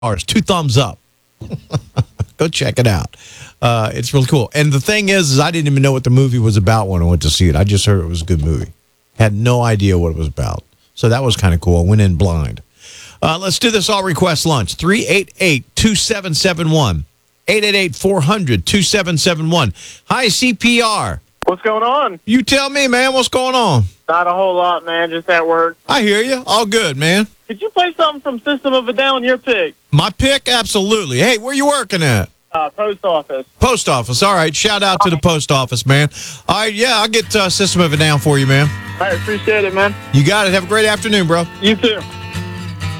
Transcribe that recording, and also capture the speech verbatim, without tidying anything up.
Ours, two thumbs up. Go check it out. Uh, it's really cool. And the thing is, is I didn't even know what the movie was about when I went to see it. I just heard it was a good movie. Had no idea what it was about. So that was kind of cool. I went in blind. Uh, let's do this all request lunch. three eight eight, two seven seven one. eight eight eight, four hundred, two seven seven one. Hi, C P R. What's going on? You tell me, man. What's going on? Not a whole lot, man. Just at work. I hear you. All good, man. Could you play something from System of a Down, your pick? My pick? Absolutely. Hey, where you working at? Uh, post office. Post office. All right. Shout out to the post office, man. All right. Yeah, I'll get uh, System of a Down for you, man. I appreciate it, man. You got it. Have a great afternoon, bro. You too.